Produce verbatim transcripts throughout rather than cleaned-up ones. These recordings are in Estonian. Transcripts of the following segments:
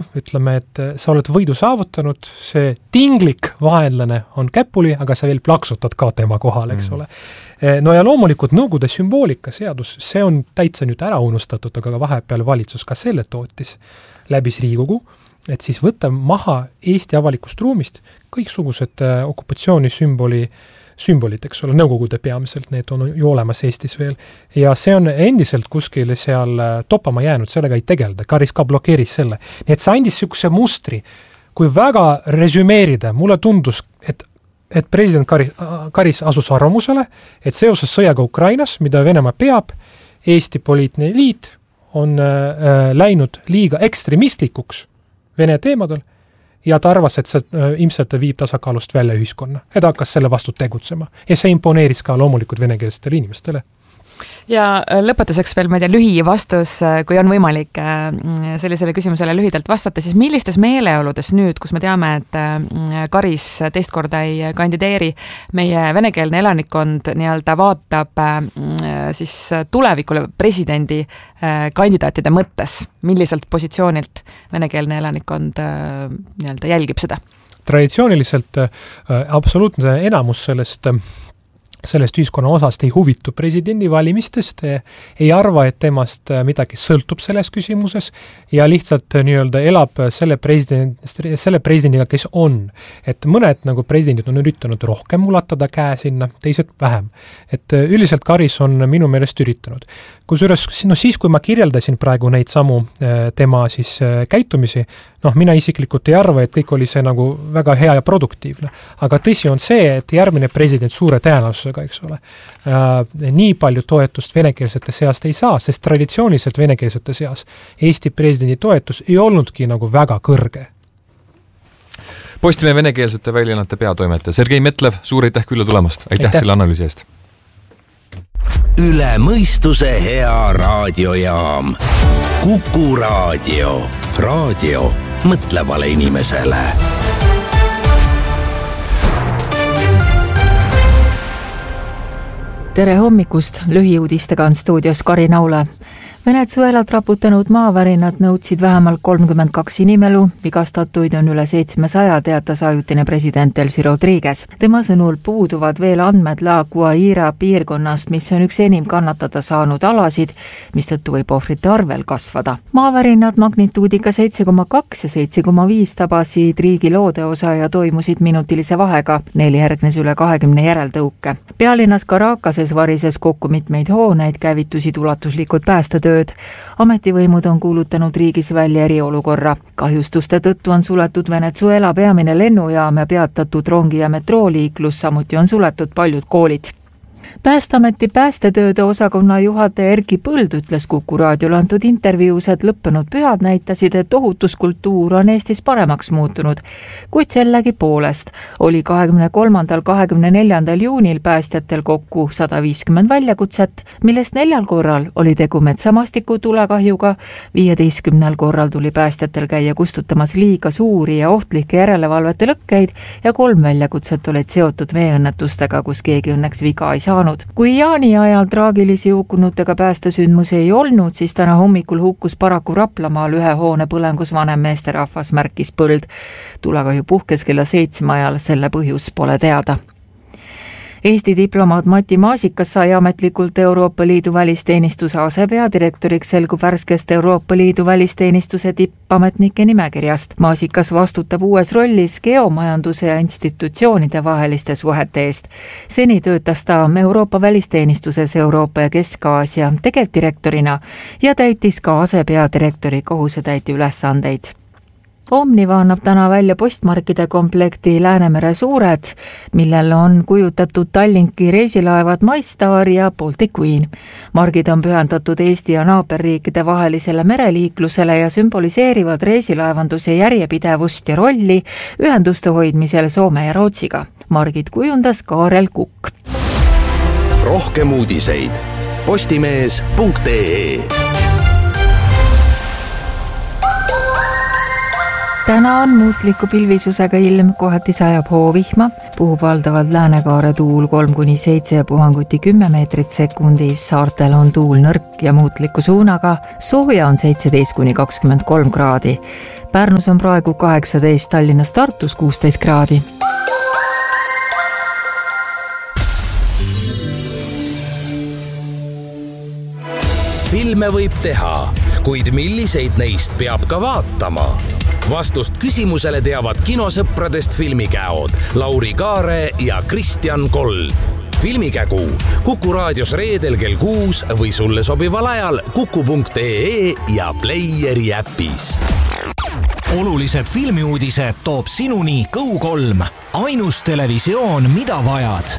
ütleme, et sa oled võidu saavutanud, see tinglik vaenlane on käpuli, aga sa veel plaksutad ka tema kohal, eks mm. ole. No ja loomulikult Nõukogude sümboolika seadus, see on täitsa nüüd ära unustatud, aga vahepeal valitsus ka selle tootis läbis Riigikogu, et siis võtta maha Eesti avalikust ruumist kõiksugused okupatsiooni sümboli sümbolid, eks ole, Nõukogude peamiselt, need on ju olemas Eestis veel. Ja see on endiselt kuskil seal toppama jäänud, sellega ei tegelda, Karis ka blokeeris selle. Nii et see andis sihukese mustri, kui väga resümeerida, mulle tundus, et, et president Karis, Karis asus arvamusele, et seoses sõjaga Ukrainas, mida Venemaa peab, Eesti poliitiline liit on äh, läinud liiga ekstremistlikuks Vene teemadel, ja ta arvas, et see äh, ilmselt viib tasakaalust välja ühiskonna. Ja ta hakkas selle vastu tegutsema. Ja see imponeeris ka loomulikult venekeelsetele inimestele. Ja lõpetuseks veel, ma ei tea, lühi vastus, kui on võimalik sellisele küsimusele lühidalt vastata, siis millistes meeleoludes nüüd, kus me teame, et Karis teist korda ei kandideeri, meie venekeelne elanikkond nii-öelda vaatab siis tulevikule presidendi kandidaatide mõttes, milliselt positsioonilt venekeelne elanikkond nii-öelda jälgib seda? Traditsiooniliselt absoluutne enamus sellest sellest ühiskonna osast ei huvitu presidendi valimistest, ei arva, et temast midagi sõltub selles küsimuses ja lihtsalt nii-öelda elab selle, president, selle presidendiga, kes on. Et mõned nagu presidendid on üritanud rohkem ulatada käe sinna, teised vähem. Et üldiselt Karis on minu meelest üritanud. Kusjuures, no siis, kui ma kirjeldasin praegu neid samu tema siis käitumisi, noh, mina isiklikult ei arva, et kõik oli see nagu väga hea ja produktiivne. Aga tõsi on see, et järgmine president suure tõenäosusega, eks ole, nii palju toetust venekeelsete seast ei saa, sest traditsiooniliselt venekeelsete seas Eesti presidendi toetus ei olnudki nagu väga kõrge. Postimehe venekeelsete väljaannete peatoimetaja Sergei Metlev, suur aitäh külla tulemast. Aitäh, aitäh. Selle analüüsi eest. Üle mõistuse hea raadiojaam. Kuku raadio. Raadio mõtlevale inimesele. Tere hommikust, lühiuudistega on stuudios Kari Naula. Venezuelat raputanud maavärinad nõudsid vähemalt kolmkümmend kaks inimelu, vigastatuid on üle seitsmesaja, teatas ajutine president Elsi Rodriguez. Tema sõnul puuduvad veel andmed La Guaira piirkonnast, mis on üks enim kannatada saanud alasid, mistõttu võib ohvrite arvel kasvada. Maavärinad magnituudiga seitse koma kaks ja seitse koma viis tabasid riigi loodeosa ja toimusid minutilise vahega. Neil järgnes üle kahekümne järeltõuke. Pealinnas Caracases varises kokku mitmeid hooneid, käivitusid ulatuslikud päästetööd. Ametivõimud on kuulutanud riigis välja eriolukorra. Kahjustuste tõttu on suletud Venezuela peamine lennujaam ja peatatud rongi- ja metrooliiklus, samuti on suletud paljud koolid. Päästeameti päästetööde osakonna juhataja Erki Põld ütles Kuku raadiole antud intervjuus, et lõppenud pühad näitasid, et ohutuskultuur on Eestis paremaks muutunud, kuid sellegi poolest oli kahekümne kolmandal kahekümne neljandal juunil päästjatel kokku sada viiskümmend väljakutset, millest neljal korral oli tegu metsamastiku tulekahjuga, viieteistkümnel korral tuli päästjatel käia kustutamas liiga suuri ja ohtlikke järelevalvete lõkkeid ja kolm väljakutset olid seotud veeõnnetustega, kus keegi õnneks viga ei saanud. Kui jaani ajal traagilisi hukkunutega päästesündmusi ei olnud, siis täna hommikul hukkus paraku Raplamaal ühe hoone põlengus vanem meesterahvas, märkis Põld. Tulekahju puhkes kella seitsme ajal, selle põhjus pole teada. Eesti diplomaat Mati Maasikas sai ametlikult Euroopa Liidu välisteenistuse asepeadirektoriks, selgub värskest Euroopa Liidu välisteenistuse tippametnike nimekirjast. Maasikas vastutab uues rollis geomajanduse ja institutsioonide vaheliste suhete eest. Seni töötas ta Euroopa välisteenistuses Euroopa ja Kesk-Aasia tegevdirektorina ja täitis ka asepeadirektori kohusetäitja ülesandeid. Omniva annab täna välja postmarkide komplekti Läänemere suured, millel on kujutatud Tallinki reisilaevad MyStar ja Baltic Queen. Margid on pühendatud Eesti ja naaberriikide vahelisele mereliiklusele ja sümboliseerivad reisilaevanduse järjepidevust ja rolli ühenduste hoidmisel Soome ja Rootsiga. Margid kujundas Kaarel Kukk. Rohkem uudiseid postimees punkt ee. täna on muutliku pilvisusega ilm, kohati sajab hoovihma, puhub valdavalt läänekaare tuul kolm kuni seitse ja puhanguti kümme meetrit sekundis, saartel on tuul nõrk ja muutliku suunaga, sooja on seitseteist kuni kakskümmend kolm kraadi. Pärnus on praegu kaheksateist, Tallinnas Tartus kuusteist kraadi. Filme võib teha, kuid milliseid neist peab ka vaatama? Vastust küsimusele teavad kinosõpradest filmikäod Lauri Kaare ja Kristjan Kold. Filmikägu Kuku raadios reedel kell kuus või sulle sobival ajal kuku punkt ee ja Playeri äpis. Olulised filmiuudised toob sinuni Go kolm. Ainus televisioon, mida vajad.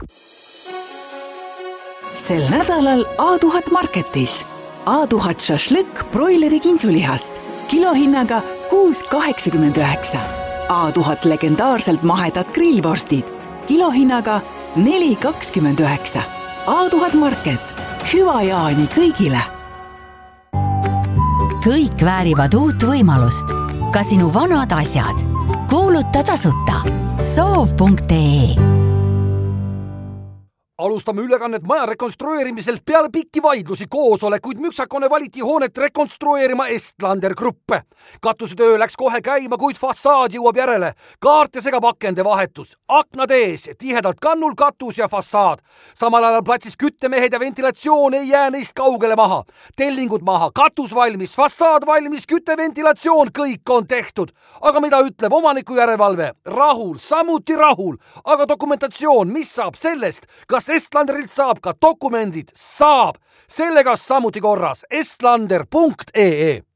Sel nädalal A tuhat Marketis. A tuhat šašlõkk broileri kintsulihast, kilohinnaga kuus kaheksakümmend üheksa. A tuhat legendaarselt mahedad grillvorstid, kilohinnaga neli kakskümmend üheksa. A tuhat Market, hüva jaani kõigile. Kõik väärivad uut võimalust. Ka sinu vanad asjad. Kuuluta tasuta. soov punkt ee. Alustame ülekannet maja rekonstrueerimiselt peale pikki vaidlusi koosolekuid müksakone valiti hoonet rekonstrueerima Estlander Gruppe. Katusetöö läks kohe käima, kuid fassaad jõuab järele. Kaart ja segab akende vahetus. Aknad ees, tihedalt kannul katus ja fassaad. Samal ajal platsis küttemehed ja ventilatsioon ei jää neist kaugele maha. Tellingud maha, katus valmis, fassaad valmis, kütteventilatsioon, kõik on tehtud. Aga mida ütleb omaniku järelevalve? Rahul, samuti rahul. Aga dokumentatsioon, mis saab sellest? Kas Estlanderilt saab ka dokumendid? Saab. Sellega samuti korras. estlander punkt ee.